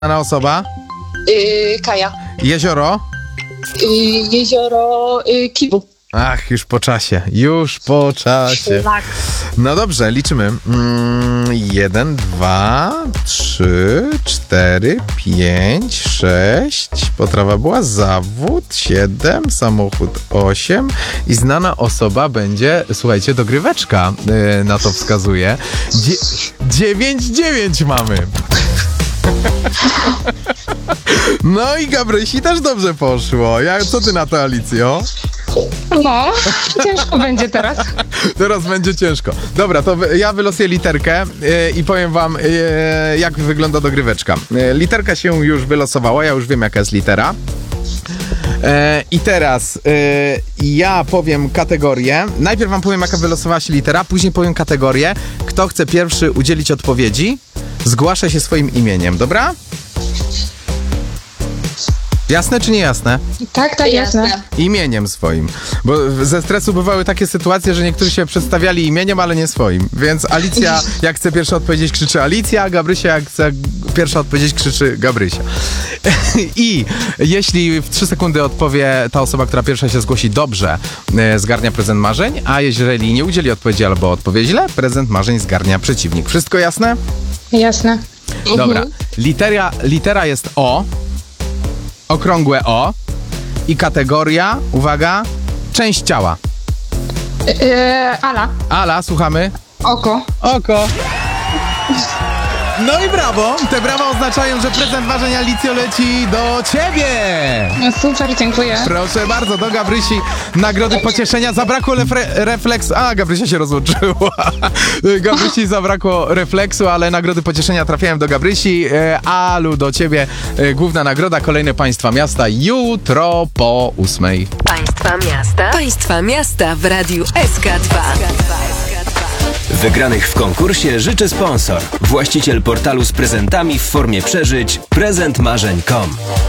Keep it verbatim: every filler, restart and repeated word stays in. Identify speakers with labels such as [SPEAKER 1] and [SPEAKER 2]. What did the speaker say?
[SPEAKER 1] Znana osoba?
[SPEAKER 2] Yy, Kaja.
[SPEAKER 1] Jezioro?
[SPEAKER 2] Yy, jezioro yy, Kiwu.
[SPEAKER 1] Ach, już po czasie, już po czasie.
[SPEAKER 2] Tak.
[SPEAKER 1] No dobrze, liczymy. Mm, jeden, dwa, trzy, cztery, pięć, sześć. Potrawa była zawód, siedem, samochód osiem i znana osoba będzie, słuchajcie, dogryweczka yy, na to wskazuje. Dzie- dziewięć, dziewięć mamy. No i Gabrysi też dobrze poszło. Jak, co ty na to, Alicjo?
[SPEAKER 3] No, ciężko będzie teraz.
[SPEAKER 1] Teraz będzie ciężko. Dobra, to wy, ja wylosuję literkę yy, i powiem wam, yy, jak wygląda dogryweczka. Yy, literka się już wylosowała, ja już wiem, jaka jest litera. Yy, I teraz yy, ja powiem kategorię. Najpierw wam powiem, jaka wylosowała się litera, później powiem kategorię. Kto chce pierwszy udzielić odpowiedzi, zgłasza się swoim imieniem, dobra? Jasne czy nie jasne?
[SPEAKER 3] Tak, tak, jasne.
[SPEAKER 1] Imieniem swoim. Bo ze stresu bywały takie sytuacje, że niektórzy się przedstawiali imieniem, ale nie swoim. Więc Alicja, jak chce pierwsza odpowiedzieć, krzyczy Alicja, a Gabrysia, jak chce pierwsza odpowiedzieć, krzyczy Gabrysia. I jeśli w trzy sekundy odpowie ta osoba, która pierwsza się zgłosi dobrze, zgarnia prezent marzeń, a jeżeli nie udzieli odpowiedzi albo odpowie źle, prezent marzeń zgarnia przeciwnik. Wszystko jasne?
[SPEAKER 3] Jasne.
[SPEAKER 1] Dobra. Litera, litera jest O. Okrągłe O i kategoria, uwaga, część ciała.
[SPEAKER 3] Yy, Ala.
[SPEAKER 1] Ala, słuchamy.
[SPEAKER 3] Oko.
[SPEAKER 1] Oko. No i brawo! Te brawa oznaczają, że prezent marzeń, Alicjo, leci do ciebie!
[SPEAKER 3] No super, dziękuję.
[SPEAKER 1] Proszę bardzo, do Gabrysi nagrody pocieszenia. Zabrakło lefre- refleksu. A, Gabrysia się rozłączyła. Gabrysi zabrakło refleksu, ale nagrody pocieszenia trafiają do Gabrysi. E, Alu, do ciebie e, główna nagroda. Kolejne państwa miasta jutro po ósmej.
[SPEAKER 4] Państwa miasta. Państwa miasta w Radiu S K dwa.
[SPEAKER 5] Wygranych w konkursie życzy sponsor. Właściciel portalu z prezentami w formie przeżyć prezent marzeń kropka com.